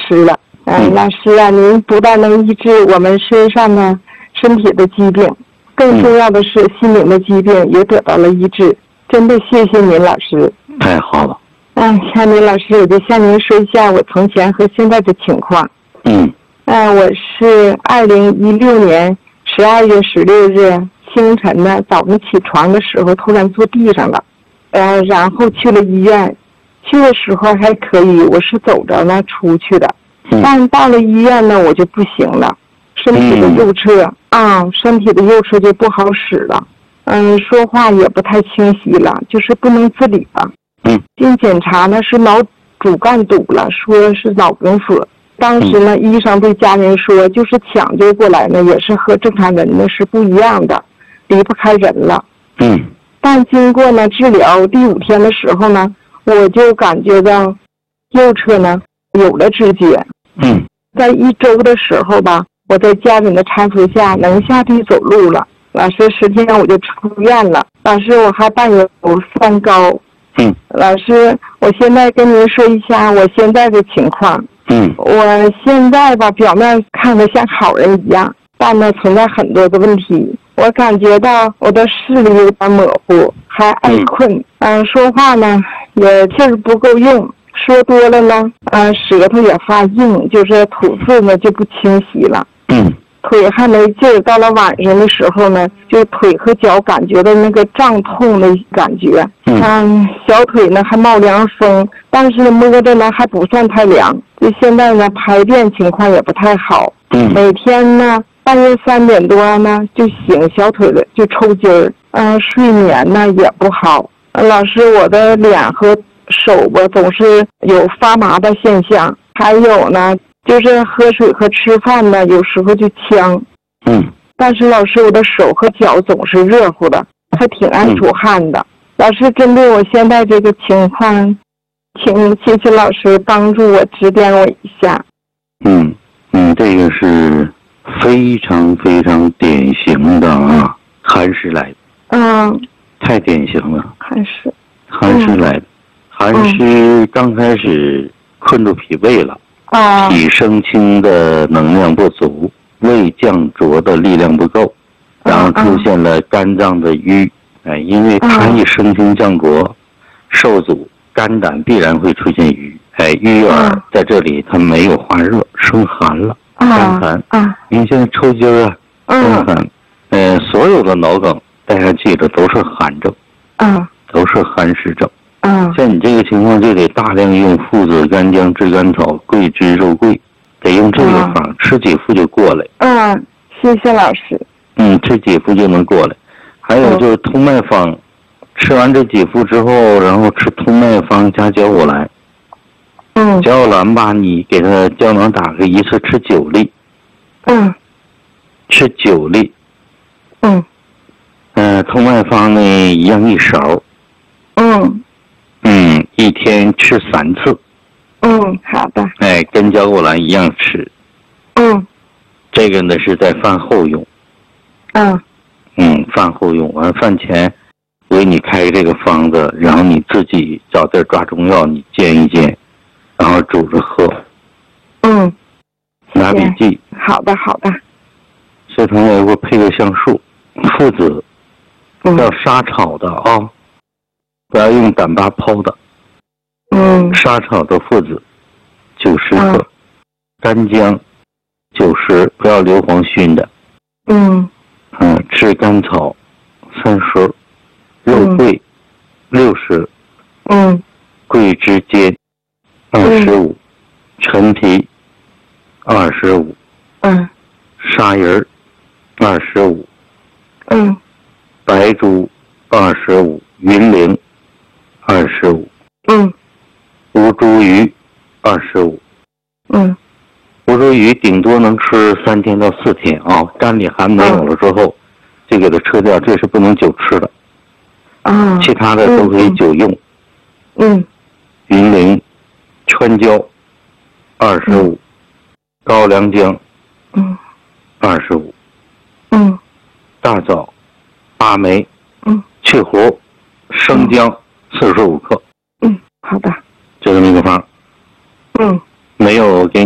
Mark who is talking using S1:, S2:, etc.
S1: 师了。老师啊，您不但能医治我们身上的身体的疾病，更重要的是心灵的疾病也得到了医治，真的谢谢您，老师。
S2: 太好了。
S1: 向您老师，我就向您说一下我从前和现在的情况。我是2016年12月16日清晨呢，早上起床的时候突然坐地上了，然后去了医院，去的时候还可以，我是走着呢出去的，但到了医院呢我就不行了，身体的右侧就不好使了，说话也不太清晰了，就是不能自理了。经检查呢是脑主干堵了，说是脑梗死。当时呢，医生对家人说，就是抢救过来呢，也是和正常人呢是不一样的，离不开人了。但经过呢治疗第5天的时候呢，我就感觉到右侧呢有了知觉。在1周的时候吧，我在家人的搀扶下能下地走路了。老师10天我就出院了。老师，我还伴有3高。老师，我现在跟您说一下我现在的情况。我现在吧，表面看得像好人一样，但呢存在很多的问题。我感觉到我的视力有点模糊，还爱困。说话呢也劲儿不够用，说多了呢，舌头也发硬，就是吐字呢就不清晰了。腿还没劲儿，到了晚上的时候呢，就腿和脚感觉到那个胀痛的感觉。小腿呢还冒凉风，但是摸着呢还不算太凉。就现在呢排便情况也不太好。每天呢半夜3点多呢就醒，小腿的就抽筋儿。睡眠呢也不好。老师，我的脸和手吧总是有发麻的现象，还有呢就是喝水和吃饭呢有时候就呛。但是老师，我的手和脚总是热乎的，还挺爱出汗的。老师，针对我现在这个情况，请谢谢老师帮助我指点我一下。
S2: 这个是非常非常典型的寒湿来的。太典型了。寒湿来的。寒湿刚开始困住脾胃了，脾升清的能量不足，胃降浊的力量不够，然后出现了肝脏的瘀。因为它一升清降浊受阻，肝胆必然会出现瘀。瘀而在这里它没有化热，生寒了，伤寒。因为现在抽筋啊，伤寒。所有的脑梗大家记得都是寒症，都是寒湿症。像你这个情况就得大量用附子、干姜、炙甘草、桂枝、肉桂，得用这个方，吃几副就过来。
S1: 谢谢老师。
S2: 吃几副就能过来。还有就是通脉方，吃完这几副之后，然后吃通脉方加胶果兰。胶果兰吧，你给它胶囊打开一次吃9粒。吃9粒。通脉方呢一样1勺。一天吃3次。
S1: 好的。
S2: 跟胶果兰一样吃。这个呢是在饭后用。饭后用完，饭前我给你开这个方子，然后你自己找地抓中药，你煎一煎，然后煮着喝。拿笔记。
S1: 好的。
S2: 这同学给我配个橡树，附子，要沙炒的不要用胆巴泡的。沙炒的附子90克，干姜90，不要硫磺熏的。炙甘草30，肉桂60，桂枝尖25，陈皮25，砂仁25，白术25，云苓25，吴茱萸25。吴茱萸顶多能吃3天到4天肝里寒没有了之后，就给它吃掉，这是不能久吃的。其他的都可以久用。云苓、川椒25，高良姜25，大枣、八枚、去核、生姜45克。
S1: 好的。
S2: 这个那个方。没有给